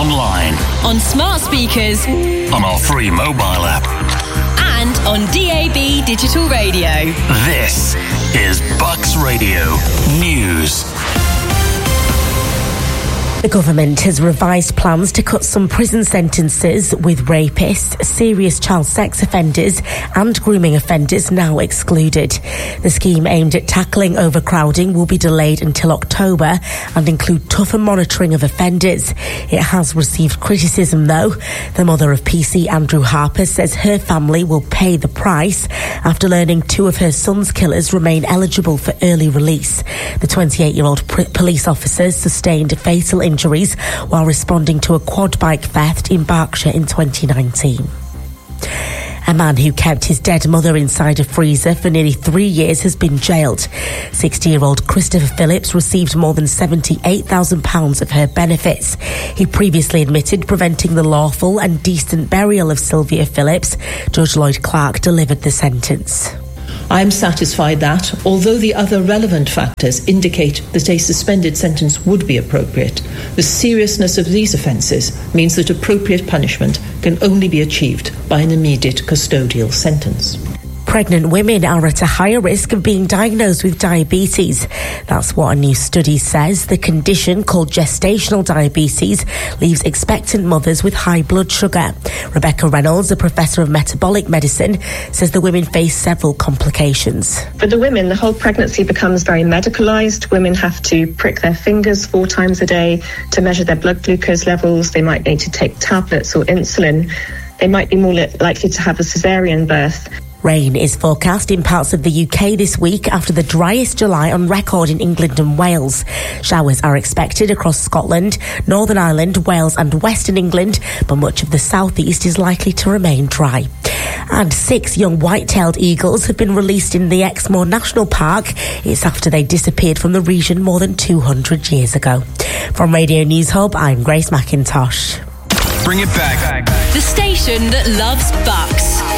online, on smart speakers, on our free mobile app, and on DAB digital radio. This is Bucks Radio News. The government has revised plans to cut some prison sentences with rapists, serious child sex offenders and grooming offenders now excluded. The scheme aimed at tackling overcrowding will be delayed until October and include tougher monitoring of offenders. It has received criticism though. The mother of PC Andrew Harper says her family will pay the price after learning two of her son's killers remain eligible for early release. The 28-year-old police officer sustained fatal injuries while responding to a quad bike theft in Berkshire in 2019. A man who kept his dead mother inside a freezer for nearly 3 years has been jailed. 60-year-old Christopher Phillips received more than £78,000 of her benefits. He previously admitted preventing the lawful and decent burial of Sylvia Phillips. Judge Lloyd Clark delivered the sentence. I am satisfied that, although the other relevant factors indicate that a suspended sentence would be appropriate, the seriousness of these offences means that appropriate punishment can only be achieved by an immediate custodial sentence. Pregnant women are at a higher risk of being diagnosed with diabetes. That's what a new study says. The condition, called gestational diabetes, leaves expectant mothers with high blood sugar. Rebecca Reynolds, a professor of metabolic medicine, says the women face several complications. For the women, the whole pregnancy becomes very medicalised. Women have to prick their fingers 4 times a day to measure their blood glucose levels. They might need to take tablets or insulin. They might be more likely to have a caesarean birth. Rain is forecast in parts of the UK this week after the driest July on record in England and Wales. Showers are expected across Scotland, Northern Ireland, Wales and Western England, but much of the southeast is likely to remain dry. And 6 young white-tailed eagles have been released in the Exmoor National Park. It's after they disappeared from the region more than 200 years ago. From Radio News Hub, I'm Grace McIntosh. Bring it back. The station that loves Bucks.